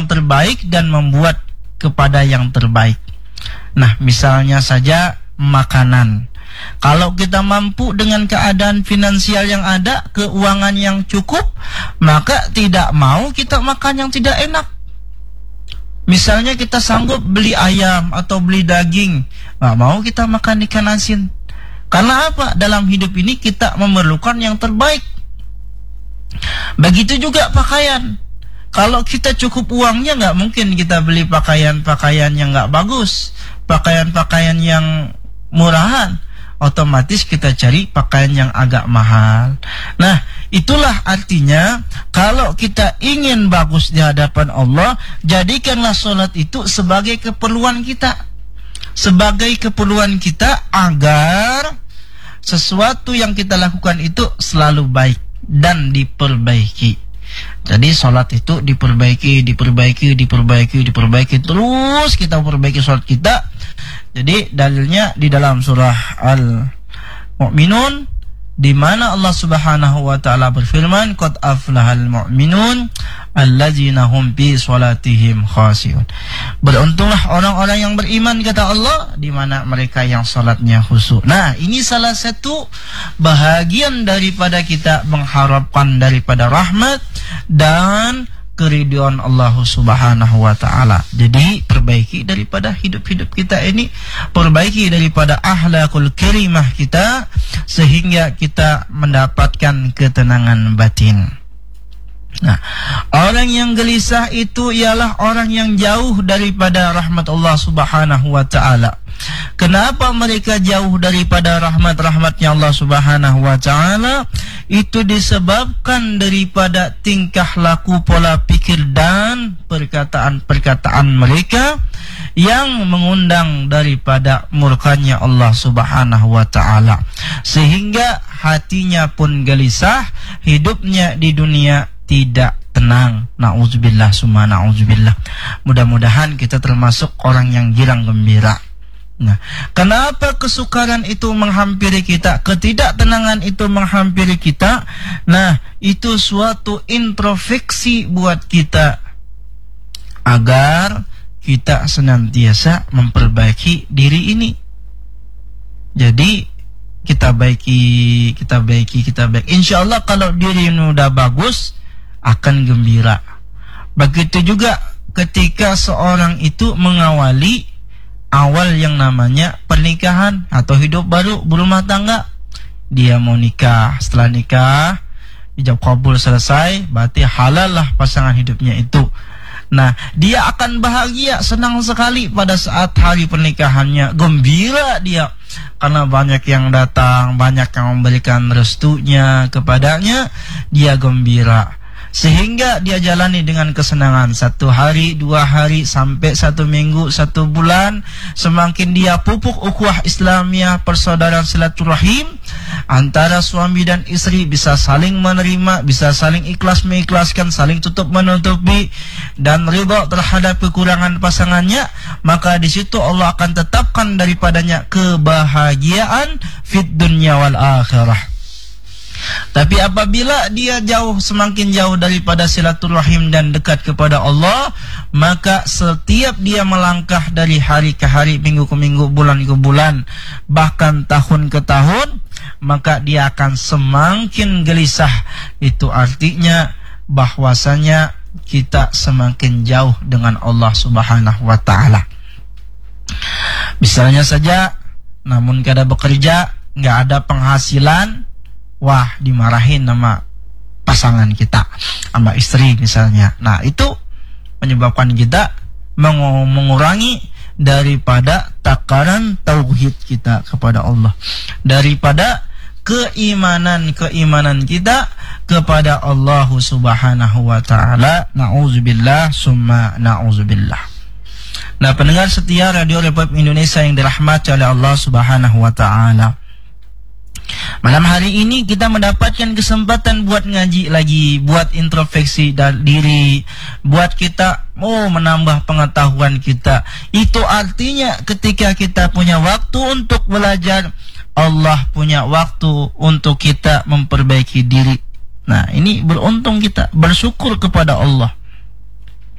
yang terbaik dan membuat kepada yang terbaik. Nah, misalnya saja makanan. Kalau kita mampu dengan keadaan finansial yang ada, keuangan yang cukup, maka tidak mau kita makan yang tidak enak. Misalnya kita sanggup beli ayam atau beli daging, nggak mau kita makan ikan asin. Karena apa? Dalam hidup ini kita memerlukan yang terbaik. Begitu juga pakaian. Kalau kita cukup uangnya, nggak mungkin kita beli pakaian-pakaian yang nggak bagus, pakaian-pakaian yang murahan. Otomatis kita cari pakaian yang agak mahal. Nah, itulah artinya kalau kita ingin bagus di hadapan Allah, jadikanlah sholat itu sebagai keperluan kita. Sebagai keperluan kita agar sesuatu yang kita lakukan itu selalu baik dan diperbaiki. Jadi sholat itu diperbaiki, terus kita perbaiki sholat kita. Jadi dalilnya di dalam surah Al-Mu'minun, di mana Allah Subhanahu wa taala berfirman, qad aflahal mu'minun alladzina hum fi sholatihim khashi'un. Beruntunglah orang-orang yang beriman, kata Allah, di mana mereka yang salatnya khusyuk. Nah, ini salah satu bahagian daripada kita mengharapkan daripada rahmat dan keridhaan Allah Subhanahu wa taala. Jadi perbaiki daripada hidup-hidup kita ini, perbaiki daripada akhlakul karimah kita, sehingga kita mendapatkan ketenangan batin. Nah, orang yang gelisah itu ialah orang yang jauh daripada rahmat Allah Subhanahu wa taala. Kenapa mereka jauh daripada rahmat-rahmatnya Allah Subhanahu wa taala? Itu disebabkan daripada tingkah laku, pola pikir dan perkataan-perkataan mereka yang mengundang daripada murkanya Allah Subhanahu wa taala, sehingga hatinya pun gelisah, hidupnya di dunia tidak tenang. Na'udzubillah summa na'udzubillah. Mudah-mudahan kita termasuk orang yang girang gembira. Nah, kenapa kesukaran itu menghampiri kita, ketidaktenangan itu menghampiri kita? Nah, itu suatu introspeksi buat kita agar kita senantiasa memperbaiki diri ini. Jadi kita baiki. Insya Allah kalau diri ini udah bagus, akan gembira. Begitu juga ketika seorang itu mengawali awal yang namanya pernikahan atau hidup baru berumah tangga. Dia mau nikah, setelah nikah ijab kabul selesai, berarti halal lah pasangan hidupnya itu. Nah, dia akan bahagia, senang sekali pada saat hari pernikahannya, gembira dia karena banyak yang datang, banyak yang memberikan restunya kepadanya, dia gembira. Sehingga dia jalani dengan kesenangan 1 hari, 2 hari, sampai 1 minggu, 1 bulan. Semakin dia pupuk ukhuwah Islamiyah, persaudaraan silaturahim antara suami dan istri, bisa saling menerima, bisa saling ikhlas mengikhlaskan, saling tutup menutupi, dan ridha terhadap kekurangan pasangannya, maka di situ Allah akan tetapkan daripadanya kebahagiaan fid dunya wal akhirah. Tapi apabila dia semakin jauh daripada silaturahim dan dekat kepada Allah, maka setiap dia melangkah dari hari ke hari, minggu ke minggu, bulan ke bulan, bahkan tahun ke tahun, maka dia akan semakin gelisah. Itu artinya bahwasanya kita semakin jauh dengan Allah Subhanahu wa taala. Misalnya saja, namun kada bekerja, nggak ada penghasilan, wah, dimarahin sama pasangan kita, sama istri misalnya. Nah, itu menyebabkan kita mengurangi daripada takaran tauhid kita kepada Allah, daripada keimanan kita kepada Allah Subhanahu wa taala. Na'udzubillah summa na'udzubillah. Nah, pendengar setia Radio Republik Indonesia yang dirahmati oleh Allah Subhanahu wa taala, malam hari ini kita mendapatkan kesempatan buat ngaji lagi, buat introspeksi diri, buat kita menambah pengetahuan kita. Itu artinya ketika kita punya waktu untuk belajar, Allah punya waktu untuk kita memperbaiki diri. Nah, ini beruntung kita, bersyukur kepada Allah.